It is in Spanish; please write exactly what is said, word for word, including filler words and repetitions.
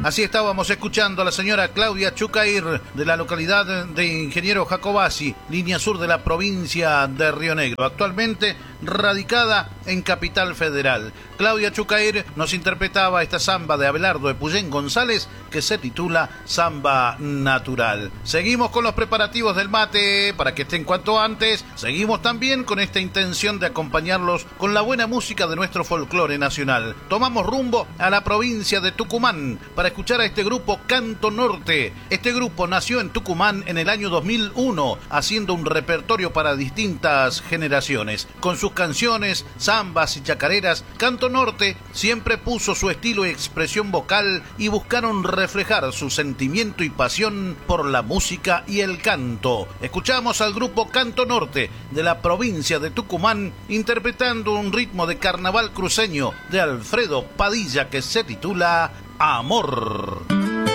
Así estábamos escuchando a la señora Claudia Chucair, de la localidad de Ingeniero Jacobasi, línea sur de la provincia de Río Negro, actualmente radicada en Capital Federal. Claudia Chucair nos interpretaba esta samba de Abelardo Epuyén González, que se titula Samba Natural. Seguimos con los preparativos del mate para que estén cuanto antes. Seguimos también con esta intención de acompañarlos con la buena música de nuestro folclore nacional. Tomamos rumbo a la provincia de Tucumán para escuchar a este grupo Canto Norte. Este grupo nació en Tucumán en el año dos mil uno, haciendo un repertorio para distintas generaciones. Con sus canciones, zambas y chacareras, Canto Norte siempre puso su estilo y expresión vocal y buscaron reflejar su sentimiento y pasión por la música y el canto. Escuchamos al grupo Canto Norte de la provincia de Tucumán interpretando un ritmo de carnaval cruceño de Alfredo Padilla que se titula Amor.